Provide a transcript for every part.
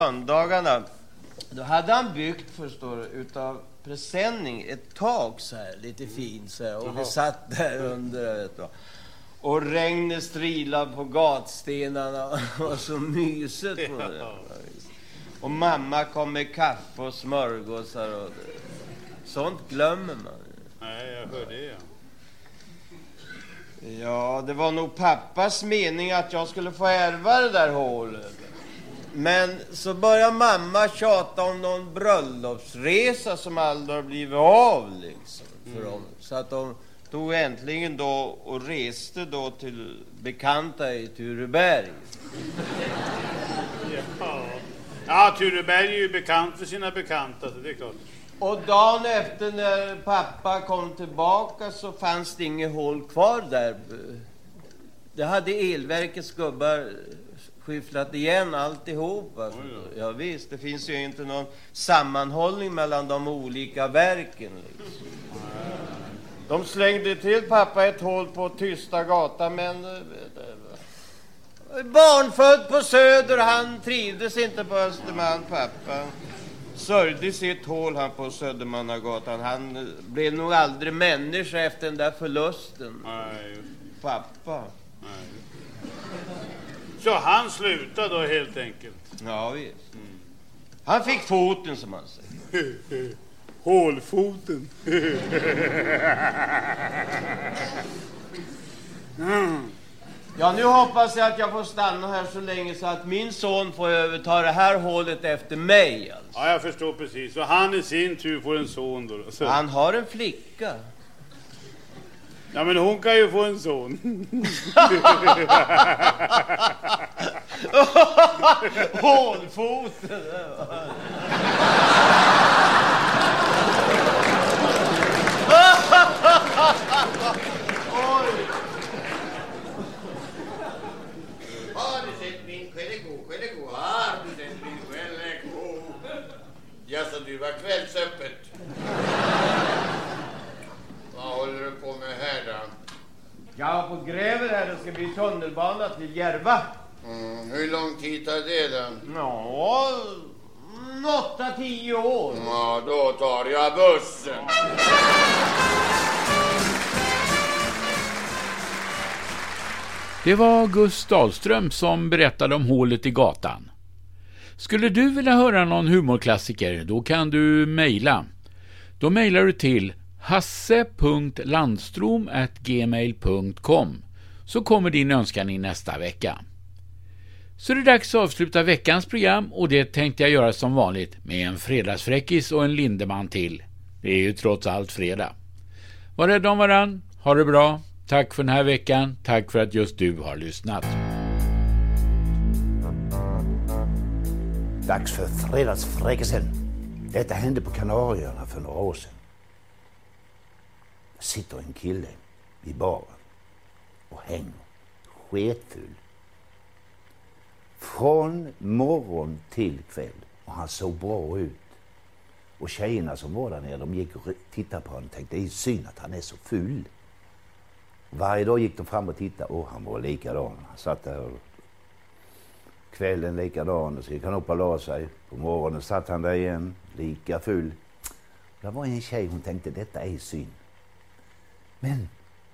söndagarna, då hade han byggt, förstår du, utav presenning ett tak så här, lite fint så här, och vi satt där under, vet du. Och regnet strilade på gatstenarna och så mysigt på det. Och mamma kom med kaffe och smörgåsar och sånt glömmer man. Nej, jag hör det, ja. Ja, det var nog pappas mening att jag skulle få ärva det där hålet. Men så började mamma tjata om någon bröllopsresa som aldrig har blivit av liksom, för dem. Så att de tog äntligen då och reste då till bekanta i Tureberg. Ja, Tureberg är ju bekant för sina bekanta, så det är klart. Och dagen efter när pappa kom tillbaka så fanns det inget hål kvar där. Det hade elverkets gubbar skyfflat igen alltihop. Ja visst, det finns ju inte någon sammanhållning mellan de olika verken. Liksom. De slängde till pappa ett hål på Tysta gata, men barnfödd på Söder, han trivdes inte på Östermalm, pappa. Sörjde sitt hål han på Södermannagatan. Han blev nog aldrig människa efter den där förlusten. Nej. Pappa. Nej. Så han slutade då helt enkelt? Ja visst. Han fick foten som man säger. Hålfoten. Ja, nu hoppas jag att jag får stanna här så länge så att min son får överta det här hålet efter mig. Alltså. Ja, jag förstår precis. Och han i sin tur får en son då. Så. Han har en flicka. Ja, men hon kan ju få en son. Hålfoten. Oj. Har du sett min skällego? Har du sett min skällego? Ja, så du var kvällsöppet. Vad håller du på med här då? Jag på gräver här, det ska bli tunnelbana till Järva. Hur lång tid tar det då? Ja, 8-10 år. Ja, då tar jag bussen. Det var Gust Dahlström som berättade om hålet i gatan. Skulle du vilja höra någon humorklassiker, då kan du mejla. Då mejlar du till hasse.landstrom@gmail.com, så kommer din önskan in nästa vecka. Så det är dags att avsluta veckans program, och det tänkte jag göra som vanligt med en fredagsfräckis och en Lindeman till. Det är ju trots allt fredag. Var rädd om varann, ha det bra. Tack för den här veckan, tack för att just du har lyssnat. Dags för fredagsfräckisen. Detta hände på Kanarieöarna för några år sedan. Det sitter en kille vid baren och hänger sketfull. Från morgon till kväll. Och han såg bra ut. Och tjejerna som var där nere, de gick och tittade på honom och tänkte, det är synd att han är så full. Varje dag gick de fram och tittade, och han var likadan. Han satt där och kvällen likadan, och så gick han upp och la sig. På morgonen satt han där igen, lika full. Det var en tjej, hon tänkte, detta är synd. Men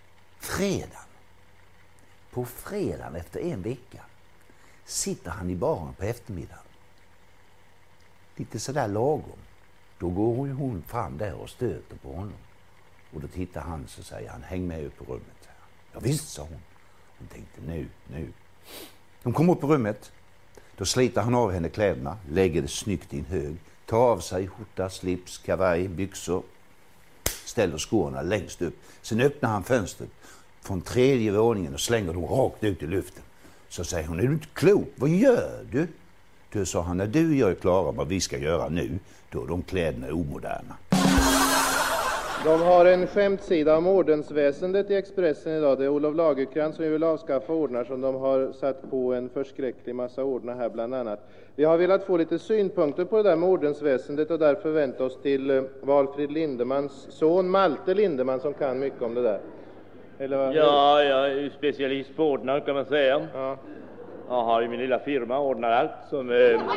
på fredagen efter en vecka sitter han i baren på eftermiddagen. Lite sådär lagom. Då går hon fram där och stöter på honom. Och då tittar han, så säger han, häng med upp på rummet. Ja visst, sa hon. Hon tänkte, nu. De kommer upp på rummet. Då sliter han av henne kläderna, lägger det snyggt i en hög. Tar av sig skjorta, slips, kavaj, byxor. Ställer skorna längst upp. Sen öppnar han fönstret från 3:e våningen och slänger dem rakt ut i luften. Så säger hon, är du inte klok? Vad gör du? Då sa han, när du gör klara vad vi ska göra nu, då är de kläderna omoderna. De har en skämtsida om ordensväsendet i Expressen idag. Det är Olof Lagercrantz som vill avskaffa ordnar, som de har satt på en förskräcklig massa ordnar här bland annat. Vi har velat få lite synpunkter på det där med ordensväsendet och därför vänt oss till Valfrid Lindemans son Malte Lindeman, som kan mycket om det där. Eller vad? Ja, jag är ju specialist på ordnar, kan man säga. Ja. Jag har i min lilla firma ordnat allt som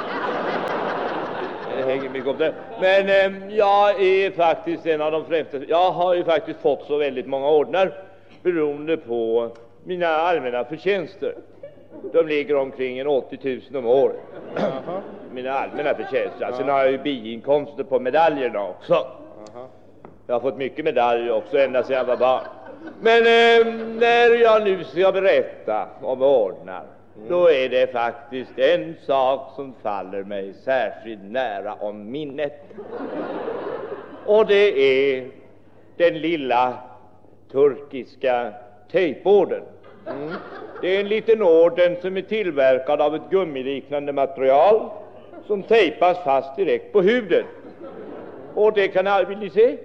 hänger mycket upp det. Men jag är faktiskt en av de främsta. Jag har ju faktiskt fått så väldigt många ordnar beroende på mina allmänna förtjänster. De ligger omkring en 80 000 om året. Mina allmänna förtjänster. Sen har jag ju biinkomster på medaljerna också. Jag har fått mycket medaljer också ända sedan jag var barn. Men när jag nu ska berätta om ordnar, då är det faktiskt en sak som faller mig särskilt nära om minnet. Och det är den lilla turkiska tejporden. Det är en liten orden som är tillverkad av ett gummiliknande material som tejpas fast direkt på huden. Och det kan vill ni se?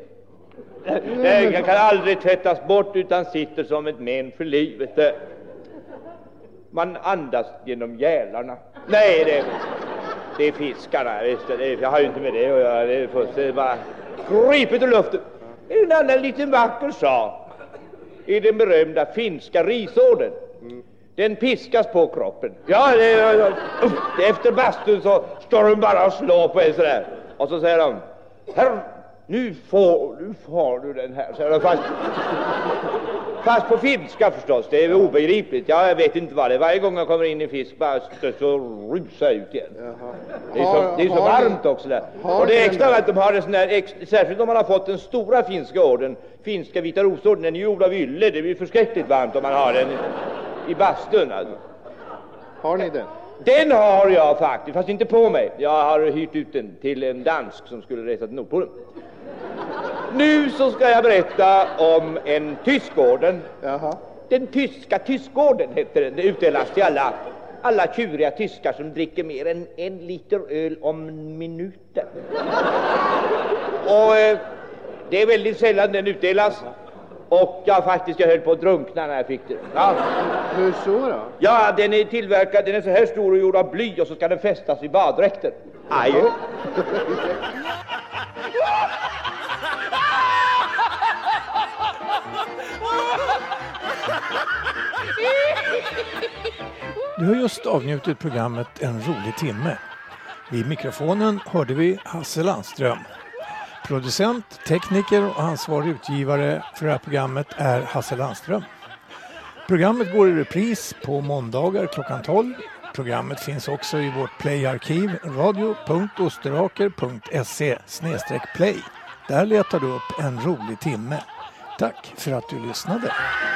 Det kan aldrig tvättas bort utan sitter som ett men för livet. Man andas genom gälarna. Nej, det är fiskarna. Jag har ju inte med det att göra. Det är fullständigt bara gripet ur luften. En annan liten vacker sak är den berömda finska risorden. Den piskas på kroppen. Ja, efter bastun så står de bara och slår på en sådär. Och så säger de: herr, nu får du den här. Så fast på finska förstås, det är obegripligt. Jag vet inte vad det är. Varje gång jag kommer in i fisk bara så rusar jag ut igen. Det är så varmt också där. Och det är extra att de har en sån där, särskilt om man har fått den stora finska orden, finska vita rosorden, den är gjord av ylle. Det blir förskräckligt varmt om man har den i bastun. Alltså. Har ni den? Den har jag faktiskt, fast inte på mig. Jag har hyrt ut den till en dansk som skulle resa till Nordpolen. Nu så ska jag berätta om en tyskorden. Den tyska tyskorden heter den. Det utdelas till alla tjuriga tyskar som dricker mer än 1 liter öl om minuten. Och det är väldigt sällan den utdelas. Och jag höll på att drunkna när jag fick det. Ja. Hur så då? Ja, den är tillverkad, den är så här stor och gjord av bly och så ska den fästas i baddräkter. Aj. Du har just avnjutit programmet En rolig timme. Vid mikrofonen hörde vi Hasse Landström. Producent, tekniker och ansvarig utgivare för det här programmet är Hasse Landström. Programmet går i repris på måndagar klockan 12. Programmet finns också i vårt playarkiv radio.osteraker.se/play. Där letar du upp En rolig timme. Tack för att du lyssnade.